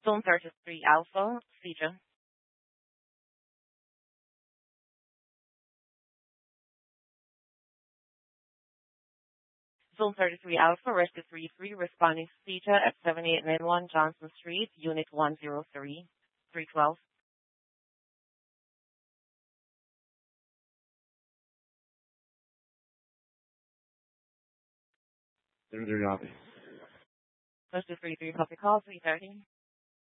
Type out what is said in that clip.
Zone 33 Alpha, Seja. Zone 33 Alpha, Rescue 33, responding to Seja at 7891 Johnson Street, Unit 103, 312. They're not. Rescue 33, public call, 330.